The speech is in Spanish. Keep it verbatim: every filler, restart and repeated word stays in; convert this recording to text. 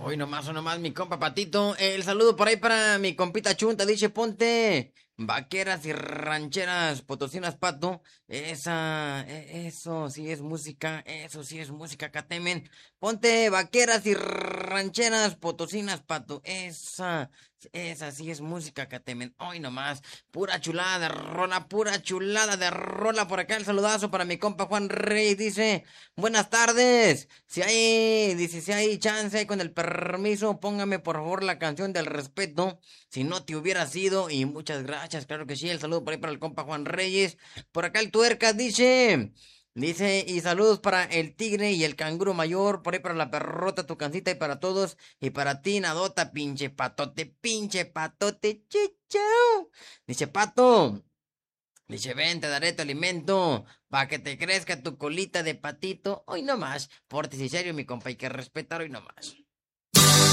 Hoy nomás, hoy nomás, mi compa Patito. El saludo por ahí para mi compita Chunta. Dice, ponte vaqueras y rancheras potosinas, Pato. Esa, e- eso sí es música, eso sí es música, Catemen. Ponte vaqueras y rancheras potosinas, Pato. Esa, esa sí es música, Catemen. Hoy nomás, pura chulada de rola, pura chulada de rola. Por acá el saludazo para mi compa Juan Rey. Dice, buenas tardes. Si hay, dice, si hay chance, con el permiso, póngame por favor la canción del respeto. Si no te hubiera sido, y muchas gracias, claro que sí. El saludo por ahí para el compa Juan Reyes. Por acá el tuercas dice. Dice, y saludos para el tigre y el canguro mayor, por ahí para la perrota, tu cancita y para todos, y para ti, Nadota, pinche patote, pinche patote, chichao. Dice, Pato, dice, ven, te daré tu alimento, para que te crezca tu colita de patito. Hoy no más. Portes y serio, mi compa, hay que respetar hoy no más.